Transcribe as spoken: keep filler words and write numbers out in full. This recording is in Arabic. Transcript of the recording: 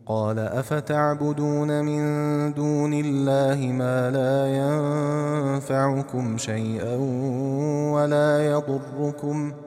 قال أفتعبدون من دون الله ما لا ينفعكم شيئا ولا يضركم